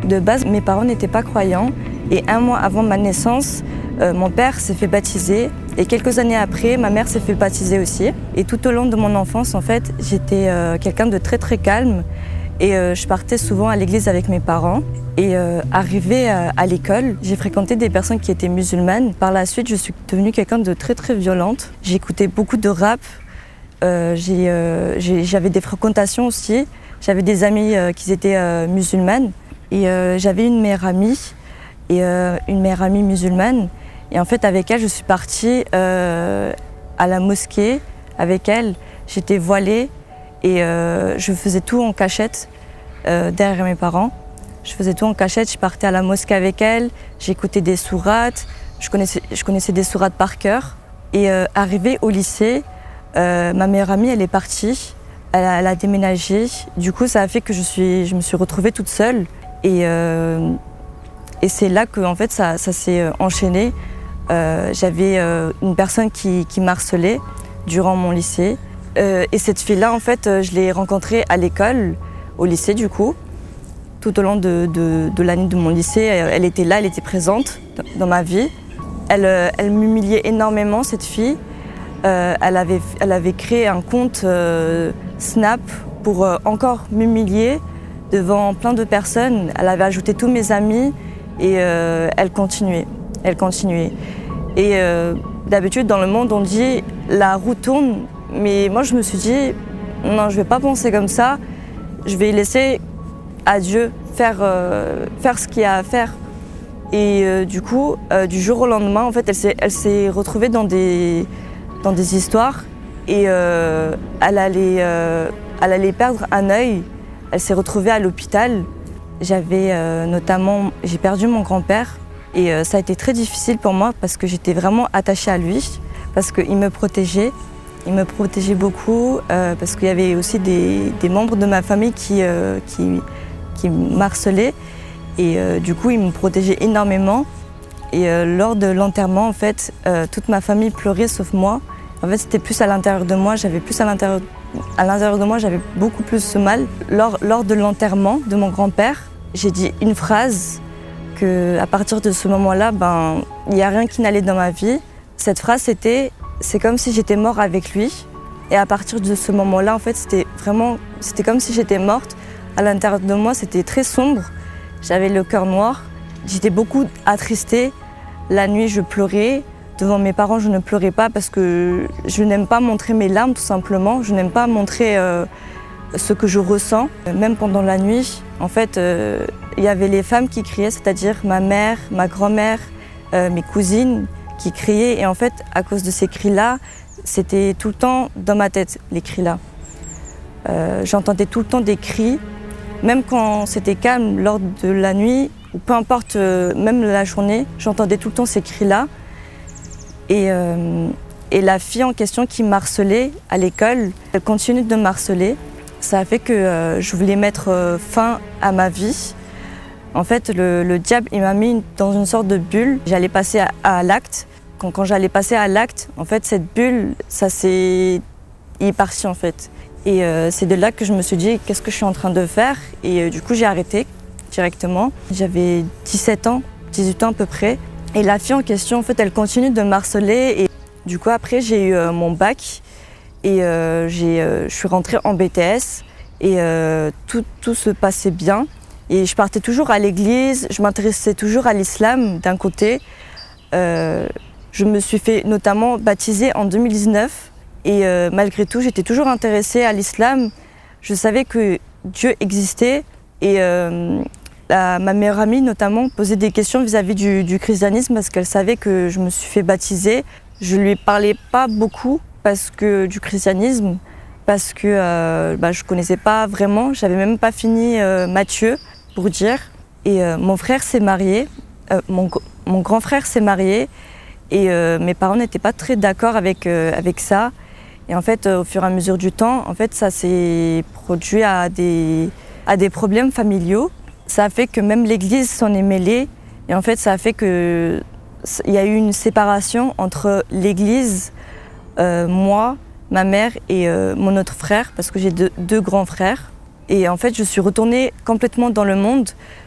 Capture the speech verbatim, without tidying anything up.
De base, mes parents n'étaient pas croyants et un mois avant ma naissance, euh, mon père s'est fait baptiser et quelques années après, ma mère s'est fait baptiser aussi. Et tout au long de mon enfance, en fait, j'étais euh, quelqu'un de très très calme et euh, je partais souvent à l'église avec mes parents. Et euh, arrivée à, à l'école, j'ai fréquenté des personnes qui étaient musulmanes. Par la suite, je suis devenue quelqu'un de très très violente. J'écoutais beaucoup de rap, euh, j'ai, euh, j'ai, j'avais des fréquentations aussi. J'avais des amies euh, qui étaient euh, musulmanes et euh, j'avais une meilleure amie et euh, une meilleure amie musulmane. Et en fait, avec elle, je suis partie euh, à la mosquée avec elle. J'étais voilée et euh, je faisais tout en cachette euh, derrière mes parents. Je faisais tout en cachette, je partais à la mosquée avec elle, j'écoutais des sourates, je connaissais, je connaissais des sourates par cœur. Et euh, arrivée au lycée, euh, ma meilleure amie, elle est partie, elle a, elle a déménagé. Du coup, ça a fait que je, suis, je me suis retrouvée toute seule. Et, euh, et c'est là que en fait, ça, ça s'est enchaîné. Euh, j'avais euh, une personne qui, qui m'harcelait durant mon lycée. Euh, et cette fille-là, en fait, je l'ai rencontrée à l'école, au lycée du coup. Tout au long de, de, de l'année de mon lycée, elle était là, elle était présente dans ma vie. Elle, elle m'humiliait énormément, cette fille. Euh, elle, avait, elle avait créé un compte euh, Snap pour euh, encore m'humilier devant plein de personnes. Elle avait ajouté tous mes amis et euh, elle continuait. Elle continuait. Et euh, d'habitude, dans le monde, on dit la roue tourne. Mais moi, je me suis dit, non, je ne vais pas penser comme ça. Je vais laisser à Dieu faire, euh, faire ce qu'il y a à faire. Et euh, du coup, euh, du jour au lendemain, en fait, elle s'est, elle s'est retrouvée dans des, dans des histoires et euh, elle, allait, euh, elle allait perdre un œil. Elle s'est retrouvée à l'hôpital. J'avais euh, notamment, j'ai perdu mon grand-père et euh, ça a été très difficile pour moi parce que j'étais vraiment attachée à lui, parce qu'il me protégeait. Il me protégeait beaucoup euh, parce qu'il y avait aussi des, des membres de ma famille qui, euh, qui qui m'harcelait et euh, du coup il me protégeait énormément et euh, lors de l'enterrement en fait euh, toute ma famille pleurait sauf moi. En fait c'était plus à l'intérieur de moi, j'avais plus à l'intérieur à l'intérieur de moi, j'avais beaucoup plus ce mal. Lors, lors de l'enterrement de mon grand-père, j'ai dit une phrase que à partir de ce moment-là, ben il n'y a rien qui n'allait dans ma vie. Cette phrase c'était c'est comme si j'étais mort avec lui et à partir de ce moment-là en fait c'était vraiment c'était comme si j'étais morte. À l'intérieur de moi, c'était très sombre. J'avais le cœur noir. J'étais beaucoup attristée. La nuit, je pleurais. Devant mes parents, je ne pleurais pas parce que je n'aime pas montrer mes larmes, tout simplement. Je n'aime pas montrer euh, ce que je ressens. Même pendant la nuit, en fait, euh, il y avait les femmes qui criaient, c'est-à-dire ma mère, ma grand-mère, euh, mes cousines qui criaient. Et en fait, à cause de ces cris-là, c'était tout le temps dans ma tête, les cris-là. Euh, j'entendais tout le temps des cris. Même quand c'était calme lors de la nuit, ou peu importe, euh, même la journée, j'entendais tout le temps ces cris-là. Et, euh, et la fille en question qui m'harcelait à l'école, elle continue de m'harceler. Ça a fait que euh, je voulais mettre euh, fin à ma vie. En fait, le, le diable, il m'a mis dans une sorte de bulle. J'allais passer à, à l'acte. Quand, quand j'allais passer à l'acte, en fait, cette bulle, ça s'est... il est parti en fait. Et euh, c'est de là que je me suis dit, qu'est-ce que je suis en train de faire? Et euh, du coup, j'ai arrêté directement. J'avais dix-sept ans, dix-huit ans à peu près. Et la fille en question, en fait, elle continue de m'harceler. Et du coup, après, j'ai eu euh, mon bac et euh, j'ai, euh, je suis rentrée en B T S. Et euh, tout, tout se passait bien. Et je partais toujours à l'église, je m'intéressais toujours à l'islam d'un côté. Euh, je me suis fait notamment baptiser en deux mille dix-neuf. Et euh, malgré tout, j'étais toujours intéressée à l'islam. Je savais que Dieu existait. Et euh, la, ma meilleure amie, notamment, posait des questions vis-à-vis du, du christianisme parce qu'elle savait que je me suis fait baptiser. Je ne lui parlais pas beaucoup parce que, du christianisme, parce que euh, bah, je ne connaissais pas vraiment. Je n'avais même pas fini euh, Matthieu, pour dire. Et euh, mon frère s'est marié. Euh, mon, mon grand frère s'est marié. Et euh, mes parents n'étaient pas très d'accord avec, euh, avec ça. Et en fait, au fur et à mesure du temps, en fait, ça s'est produit à des, à des problèmes familiaux. Ça a fait que même l'Église s'en est mêlée. Et en fait, ça a fait qu'il y a eu une séparation entre l'Église, euh, moi, ma mère et euh, mon autre frère, parce que j'ai deux, deux grands frères. Et en fait, je suis retournée complètement dans le monde.